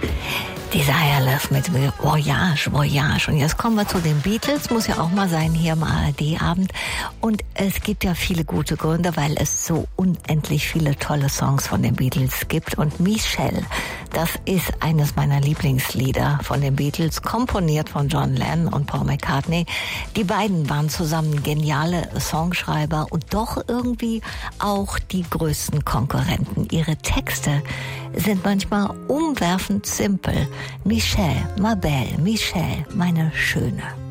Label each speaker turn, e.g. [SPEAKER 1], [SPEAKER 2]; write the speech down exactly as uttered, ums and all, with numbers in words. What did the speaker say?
[SPEAKER 1] Desireless mit Voyage, Voyage. Und jetzt kommen wir zu den Beatles, muss ja auch mal sein hier im A R D-Abend. Und es gibt ja viele gute Gründe, weil es so unendlich viele tolle Songs von den Beatles gibt. Und Michelle, das ist eines meiner Lieblingslieder von den Beatles, komponiert von John Lennon und Paul McCartney. Die beiden waren zusammen geniale Songschreiber und doch irgendwie auch die größten Konkurrenten. Ihre Texte sind manchmal umwerfend simpel. Michelle, ma belle, Michelle, meine Schöne.